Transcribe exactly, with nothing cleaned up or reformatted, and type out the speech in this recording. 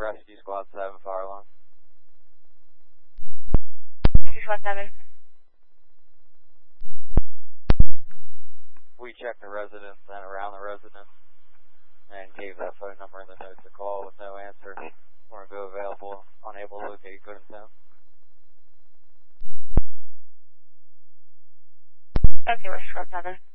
Rescue Squad seven, fire alarm. Rescue Squad seven. We checked the residence and around the residence and gave that phone number in the notes to call with no answer. Weren't go available, unable to locate Goodintown. Okay, Rescue Squad seven.